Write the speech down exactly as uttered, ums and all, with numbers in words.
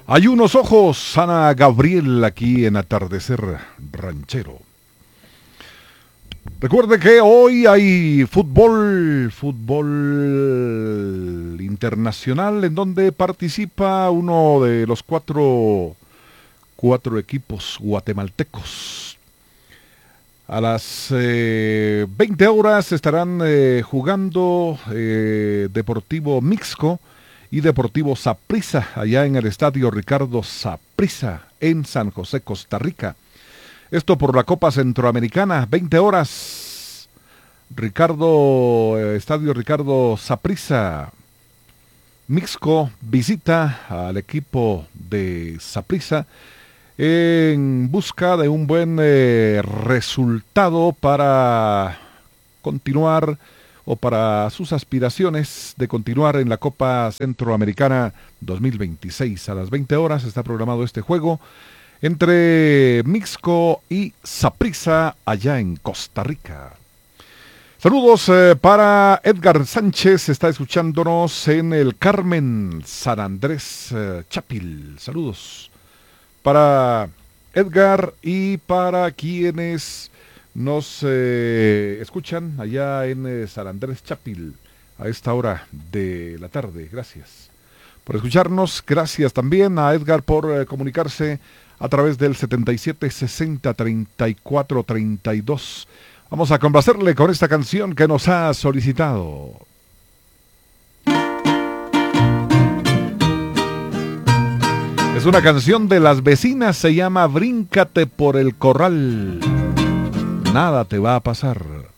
Hay unos ojos, Ana Gabriel, aquí en Atardecer Ranchero. Recuerde que hoy hay fútbol, fútbol internacional, en donde participa uno de los cuatro, cuatro equipos guatemaltecos. A las eh, veinte horas estarán eh, jugando eh, Deportivo Mixco y Deportivo Saprissa, allá en el estadio Ricardo Saprissa, en San José, Costa Rica. Esto por la Copa Centroamericana, veinte horas. Ricardo, eh, estadio Ricardo Saprissa. Mixco visita al equipo de Saprissa en busca de un buen eh, resultado para continuar o para sus aspiraciones de continuar en la Copa Centroamericana dos mil veintiséis. A las veinte horas está programado este juego entre Mixco y Saprissa allá en Costa Rica. Saludos eh, para Edgar Sánchez, está escuchándonos en el Carmen San Andrés eh, Chapil. Saludos para Edgar y para quienes nos eh, escuchan allá en eh, San Andrés Chapil a esta hora de la tarde. Gracias por escucharnos. Gracias también a Edgar por eh, comunicarse a través del setenta y siete sesenta treinta y cuatro treinta y dos. Vamos a complacerle con esta canción que nos ha solicitado. Es una canción de Las Vecinas, se llama Bríncate por el Corral. Nada te va a pasar.